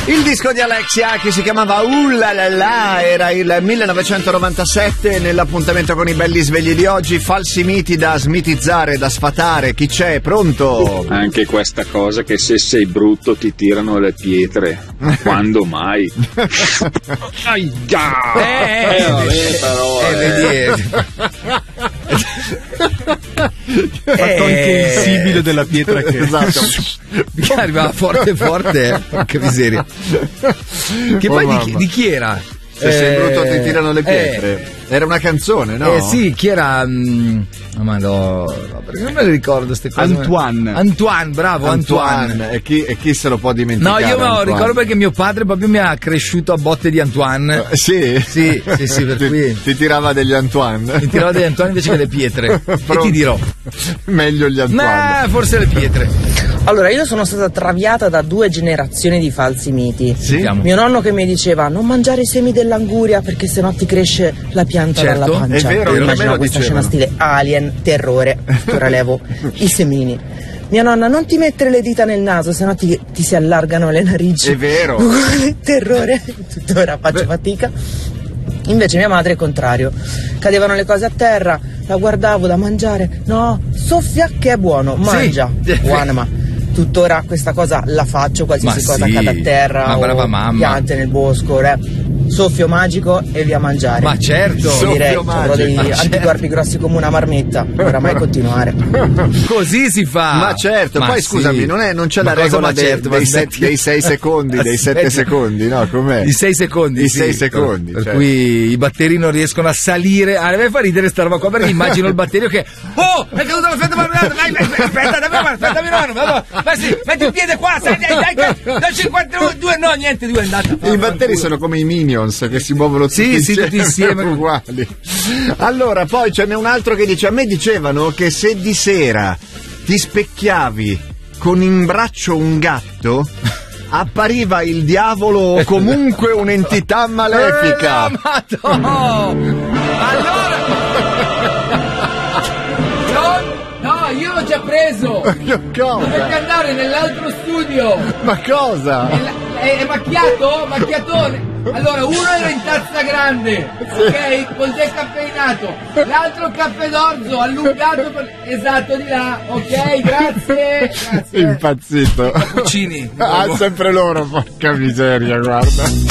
Il disco di Alexia, che si chiamava La La La, era il 1997. Nell'appuntamento con i belli svegli di oggi, falsi miti da smitizzare, da sfatare. Chi c'è? Pronto? Anche questa cosa che se sei brutto ti tirano le pietre. Quando mai? Fatto anche il sibilo della pietra che esatto. Mi arrivava forte, che miseria. Che poi di chi era? Se sei brutto ti tirano le pietre. Era una canzone, no? Sì, chi era? Ma no, perché non me le ricordo queste cose. Antoine, bravo, Antoine. E chi se lo può dimenticare? No, io me lo Antoine? ricordo perché mio padre proprio mi ha cresciuto a botte di Antoine. Sì, per cui ti tirava degli Antoine. mi tirava degli Antoine invece che le pietre. E ti dirò, meglio gli Antoine. forse le pietre. Allora, io sono stata traviata da 2 generazioni di falsi miti. Sì? Mio nonno che mi diceva non mangiare i semi dell'anguria perché sennò ti cresce la pianta Certo, dalla pancia. è vero, Io me immagino lo questa dicevano. scena stile Alien, terrore, ora levo i semini. Mia nonna, non ti mettere le dita nel naso, sennò ti si allargano le narici. È vero. Terrore, tuttora faccio fatica. Invece mia madre è il contrario. Cadevano le cose a terra, la guardavo da mangiare. No, soffia che è buono, mangia. Buona, ma tuttora questa cosa la faccio, qualsiasi cosa cade a terra, ma brava o mamma. piante nel bosco, soffio magico e via a mangiare. Ma certo, direi, soffio avrò dei magico. anticorpi grossi come una marmetta, oramai continuare. così si fa. Ma certo, poi scusami, non c'è la regola dei 6 secondi, dei 7 secondi, no? Com'è? I 6 secondi. I 6 secondi. Per cioè. cui i batteri non riescono a salire. A me fa ridere sta roba qua perché immagino il batterio che. Oh, è caduto la fetta marmellata. Aspetta, mio nonno. Ma sì, metti il piede qua, dai, da 52, no, niente, 2 è andata. I batteri sono come i Minions che si muovono tutti insieme uguali. Allora, poi ce n'è un altro che dice: a me dicevano che se di sera ti specchiavi con in braccio un gatto appariva il diavolo o comunque un'entità malefica. No, io l'ho già preso. Cosa? Dovete andare nell'altro studio. Ma cosa? È macchiatone. Allora, uno era in tazza grande, ok, col decaffeinato, l'altro caffè d'orzo allungato esatto di là, ok, grazie. Impazzito. Cappuccini. Sempre loro, porca miseria, guarda.